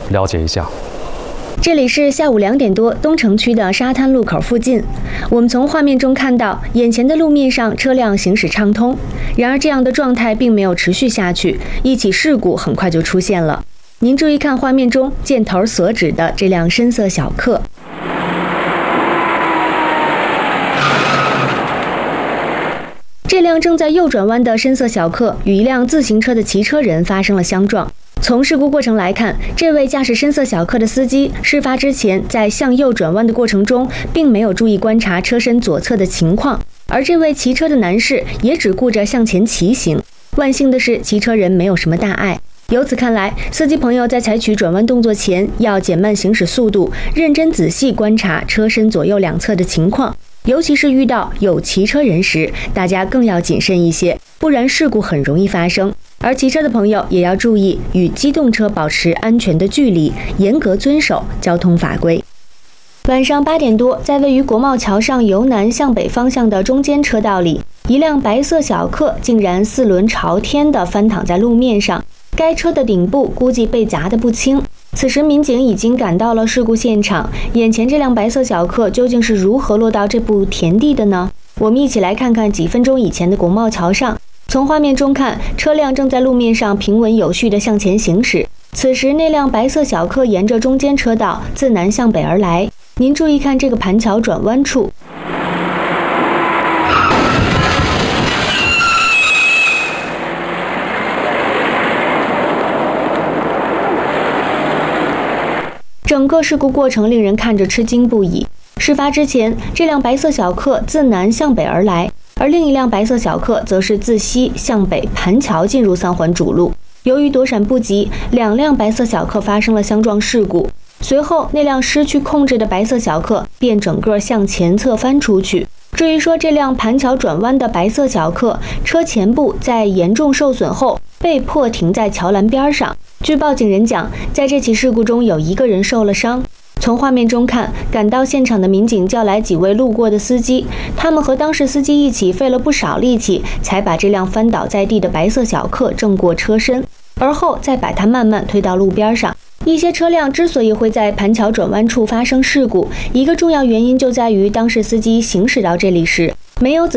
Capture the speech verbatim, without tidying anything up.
了解一下。 这里是下午两点多，东城区的沙滩路口附近。我们从画面中看到，眼前的路面上车辆行驶畅通。然而，这样的状态并没有持续下去，一起事故很快就出现了。您注意看画面中箭头所指的这辆深色小客。这辆正在右转弯的深色小客与一辆自行车的骑车人发生了相撞。从事故过程来看，这位驾驶深色小客的司机事发之前在向右转弯的过程中，并没有注意观察车身左侧的情况，而这位骑车的男士也只顾着向前骑行。万幸的是，骑车人没有什么大碍。由此看来，司机朋友在采取转弯动作前要减慢行驶速度，认真仔细观察车身左右两侧的情况，尤其是遇到有骑车人时，大家更要谨慎一些，不然事故很容易发生。而骑车的朋友也要注意与机动车保持安全的距离，严格遵守交通法规。晚上八点多，在位于国贸桥上由南向北方向的中间车道里，一辆白色小客竟然四轮朝天地翻躺在路面上，该车的顶部估计被砸得不轻。此时民警已经赶到了事故现场，眼前这辆白色小客究竟是如何落到这步田地的呢？我们一起来看看几分钟以前的国贸桥上。从画面中看，车辆正在路面上平稳有序地向前行驶。此时，那辆白色小客沿着中间车道自南向北而来。您注意看这个盘桥转弯处，整个事故过程令人看着吃惊不已。事发之前，这辆白色小客自南向北而来，而另一辆白色小客则是自西向北盘桥进入三环主路。由于躲闪不及，两辆白色小客发生了相撞事故。随后，那辆失去控制的白色小客便整个向前侧翻出去。至于说这辆盘桥转弯的白色小客，车前部在严重受损后被迫停在桥栏边上。据报警人讲，在这起事故中有一个人受了伤。从画面中看，赶到现场的民警叫来几位路过的司机，他们和当事司机一起费了不少力气，才把这辆翻倒在地的白色小客正过车身，而后再把它慢慢推到路边上。一些车辆之所以会在盘桥转弯处发生事故，一个重要原因就在于当事司机行驶到这里时没有仔